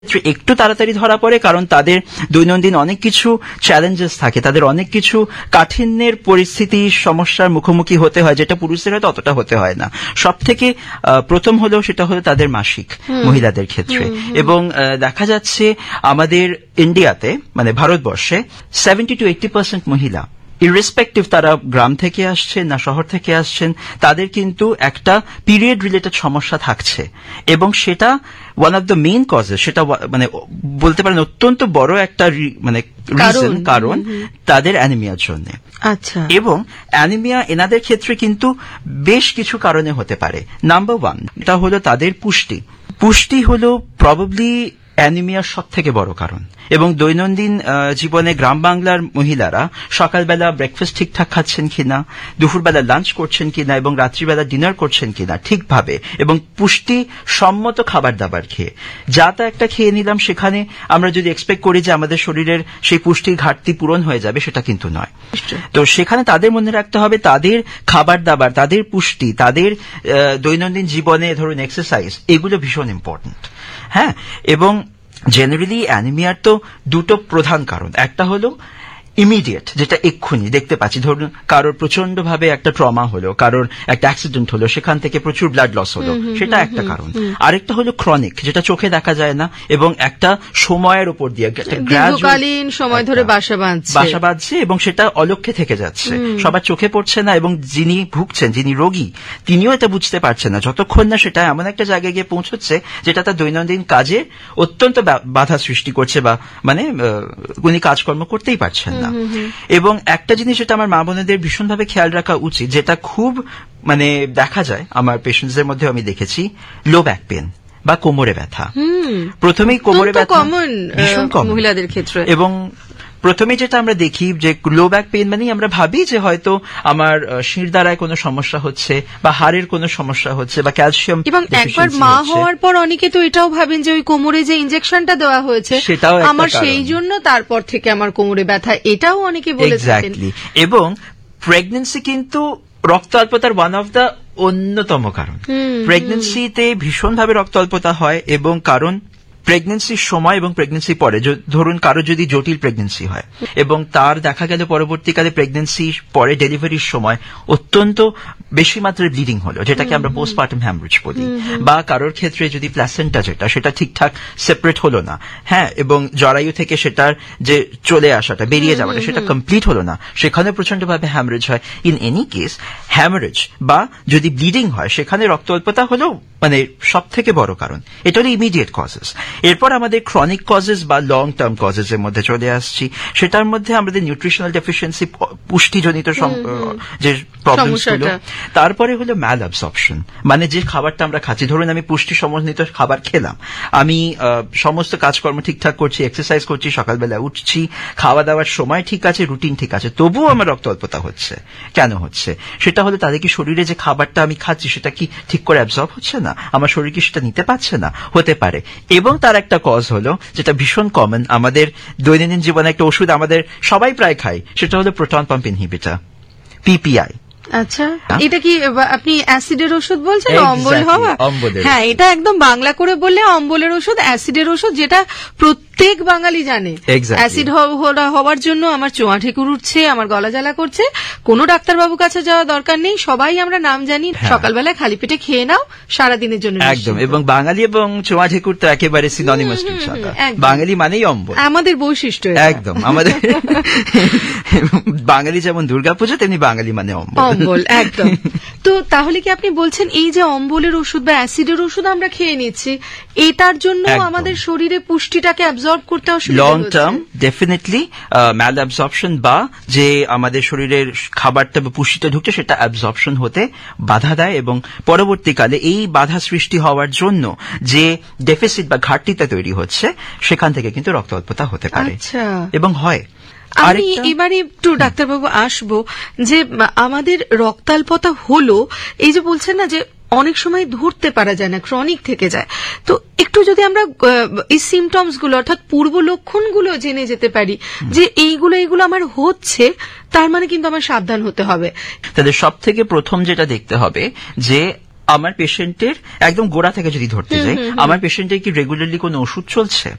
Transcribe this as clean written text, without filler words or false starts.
একটু তাড়াতাড়ি ধরা পড়ে, কারণ তাদের দৈনন্দিন অনেক কিছু চ্যালেঞ্জেস থাকে, তাদের অনেক কিছু কাঠিন্যের পরিস্থিতি সমস্যার মুখোমুখি হতে হয়, যেটা পুরুষদের হয়তো অতটা হতে হয় না। সব থেকে প্রথম হলো সেটা হলো তাদের মাসিক, মহিলাদের ক্ষেত্রে। এবং দেখা যাচ্ছে আমাদের ইন্ডিয়াতে, মানে ভারতবর্ষে 70 to 80% মহিলা, ইররেসপেক্টিভ তারা গ্রাম থেকে আসছেন না শহর থেকে আসছেন, তাদের কিন্তু একটা পিরিয়ড রিলেটেড সমস্যা থাকছে। এবং সেটা one of the main causes, সেটা মানে বলতে পারেন অত্যন্ত বড় একটা মানে রিজন, কারণ তাদের অ্যানিমিয়ার জন্য। আচ্ছা। এবং অ্যানিমিয়া এনাদের ক্ষেত্রে কিন্তু বেশ কিছু কারণে হতে পারে। নাম্বার 1, এটা হলো তাদের পুষ্টি হলো প্রবাবলি অ্যানিমিয়ার সব থেকে বড় কারণ। এবং দৈনন্দিন জীবনে গ্রাম বাংলার মহিলারা সকালবেলা ব্রেকফাস্ট ঠিকঠাক খাচ্ছেন কিনা, দুপুরবেলা লাঞ্চ করছেন কিনা, এবং রাত্রিবেলা ডিনার করছেন কিনা ঠিকভাবে, এবং পুষ্টি সম্মত খাবার দাবার খেয়ে। যা তা একটা খেয়ে নিলাম, সেখানে আমরা যদি এক্সপেক্ট করি যে আমাদের শরীরের সেই পুষ্টির ঘাটতি পূরণ হয়ে যাবে, সেটা কিন্তু নয়। তো সেখানে তাদের মনে রাখতে হবে তাদের খাবার দাবার, তাদের পুষ্টি, তাদের দৈনন্দিন জীবনে ধরুন এক্সারসাইজ, এগুলো ভীষণ ইম্পর্টেন্ট। হ্যাঁ, এবং জেনারেলি অ্যানিমিয়ার তো দুটো প্রধান কারণ। একটা হলো ইমিডিয়েট, যেটা এক্ষুনি দেখতে পাচ্ছি, ধরুন কারোর প্রচন্ড ভাবে একটা ট্রমা হলো, কারোর একটা অ্যাক্সিডেন্ট হলো, সেখান থেকে প্রচুর ব্লাড লস হলো, সেটা একটা কারণ। আরেকটা হলো ক্রনিক, যেটা চোখে দেখা যায় না এবং একটা সময়ের উপর দিয়ে দীর্ঘকালীন সময় ধরে বাসা বাঁধছে এবং সেটা অলক্ষ্যে থেকে যাচ্ছে, সবার চোখে পড়ছে না, এবং যিনি ভুগছেন, যিনি রোগী, তিনিও এটা বুঝতে পারছেন না, যতক্ষণ না সেটা এমন একটা জায়গায় গিয়ে পৌঁছচ্ছে যেটা তার দৈনন্দিন কাজে অত্যন্ত বাধা সৃষ্টি করছে, বা মানে উনি কাজকর্ম করতেই পারছেন না। এবং একটা জিনিস যেটা আমার মা বোনেদের ভীষণভাবে খেয়াল রাখা উচিত, যেটা খুব মানে দেখা যায় আমার পেশেন্টসদের মধ্যে, আমি দেখেছি লো ব্যাক পেন বা কোমরে ব্যথা। প্রথমেই কোমরে ব্যথা ভীষণ কমন মহিলাদের ক্ষেত্রে। এবং প্রথমে যেটা আমরা দেখি যে লো ব্যাক পেইন মানে আমরা ভাবি যে হয়তো আমার শিরদাঁড়ায় কোনো সমস্যা হচ্ছে, বা হাড়ের কোনো সমস্যা হচ্ছে, বা ক্যালসিয়াম। এবং একবার মা হওয়ার পর অনেকে তো এটাও ভাবেন যে ওই কোমরে যে ইনজেকশনটা দেওয়া হয়েছে সেটাও আমার, সেই জন্য তারপর থেকে আমার কোমরে ব্যথা, এটাও অনেকে বলে থাকেন। এবং প্রেগন্যান্সি কিন্তু রক্ত অল্পতার ওয়ান অফ দ্য অন্যতম কারণ। প্রেগন্যান্সিতে ভীষণভাবে রক্ত অল্পতা হয়, এবং কারণ প্রেগন্যান্সির সময় এবং প্রেগন্যান্সি পরে, ধরুন কারো যদি জটিল প্রেগন্যান্সি হয় এবং তার দেখা গেল পরবর্তীকালে প্রেগন্যান্সির পরে ডেলিভারির সময় অত্যন্ত বেশি মাত্রায় ব্লিডিং হলো, যেটাকে আমরা পোস্টপার্টাম হ্যামরেজ বলি, বা কারোর ক্ষেত্রে যদি প্ল্যাসেন্টা যেটা সেটা ঠিকঠাক সেপারেট হলো না, হ্যাঁ, এবং জরায়ু থেকে সেটার যে চলে আসাটা, বেরিয়ে যাওয়াটা, সেটা কমপ্লিট হলো না, সেখানে প্রচন্ডভাবে হ্যামরেজ হয়। ইন এনি কেস হ্যামরেজ বা যদি ব্লিডিং হয়, সেখানে রক্ত অল্পতা হলো মানে সব থেকে বড় কারণ। এটা হলো ইমিডিয়েট কজেস। এরপর আমাদের ক্রনিক কজেস বা লং টার্ম কজেস এর মধ্যে চলে আসছি। সেটার মধ্যে আমাদের নিউট্রিশনাল ডেফিসিয়েন্সি, পুষ্টিজনিত যে প্রবলেমসগুলো। তারপরে হলো ম্যাল অ্যাবসর্পশন, মানে যে খাবারটা আমরা খাচ্ছি, ধরুন আমি পুষ্টি সমন্বিত খাবার খেলাম, আমি সমস্ত কাজকর্ম ঠিকঠাক করছি, এক্সারসাইজ করছি, সকালবেলা উঠছি, খাওয়া দাওয়ার সময় ঠিক আছে, রুটিন ঠিক আছে, তবুও আমার রক্ত অল্পতা হচ্ছে। কেন হচ্ছে? সেটা হলো তাদের কি শরীরে যে খাবারটা আমি খাচ্ছি সেটা কি ঠিক করে অ্যাবজর্ব হচ্ছে না, আমার শরীর কি সেটা নিতে পারছে না, হতে পারে। এবং তার একটা কজ হলো, যেটা ভীষণ কমন আমাদের দৈনন্দিন জীবনে, একটা ওষুধ আমাদের সবাই প্রায় খাই, সেটা হলো প্রোটন পাম্প ইনহিবিটর, পিপিআই। আচ্ছা, এটা কি আপনি অ্যাসিডের ওষুধ বলছেন? অম্বল হওয়া? হ্যাঁ, এটা একদম বাংলা করে বললে অম্বলের ওষুধ, অ্যাসিডের ওষুধ, যেটা প্রত্যেক বাঙালি জানে। অ্যাসিড হওয়ার জন্য আমার চোয়া ঠেকুর উঠছে, আমার গলা জ্বালা করছে, কোনো ডাক্তারবাবুর কাছে যাওয়া দরকার নেই, সবাই আমরা নাম জানি, সকালবেলা খালি পেটে খেয়ে নাও, সারাদিনের জন্য একদম। এবং বাঙালি এবং চোয়া ঠেকুর তো একেবারে সিনোনিমাস, বাঙালি মানেই অম্বল, আমাদের বৈশিষ্ট্য একদম। আমাদের বাঙালি যেমন দুর্গাপূজা, তেমনি বাঙালি মানে অম্বল, একদম। তো তাহলে কি আপনি বলছেন এই যে অম্বলের ওষুধ বা অ্যাসিডের ওষুধ আমরা খেয়ে নিচ্ছি, এটার জন্য আমাদের শরীরে পুষ্টিটাকে অ্যাবজর্ব করতে অসুবিধা হচ্ছে? লং টার্ম ডেফিনেটলি ম্যাল অ্যাবজর্পশন, বা যে আমাদের শরীরের খাবারটা বা পুষ্টিটা ঢুকছে সেটা অ্যাবজর্পশন হতে বাধা দেয়, এবং পরবর্তীকালে এই বাধা সৃষ্টি হওয়ার জন্য যে ডেফিসিট বা ঘাটতিটা তৈরি হচ্ছে, সেখান থেকে কিন্তু রক্ত অল্পতা হতে পারে এবং হয়। আমি এবারে একটু ডাক্তারবাবু আসবো যে আমাদের রক্তাল্পতা হলো, এই যে বলছেন না যে অনেক সময় ধরতে পারা যায় না, ক্রনিক থেকে যায়, তো একটু যদি আমরা এই সিমটমস গুলো অর্থাৎ পূর্ব লক্ষণগুলো জেনে যেতে পারি যে এইগুলো আমার হচ্ছে, তার মানে কিন্তু আমার সাবধান হতে হবে। তাহলে সব থেকে প্রথম যেটা দেখতে হবে যে আমার পেশেন্টের একদম গোড়া থেকে যদি ধরতে যাই, আমার পেশেন্টের কি রেগুলারলি কোনো ওষুধ চলছে,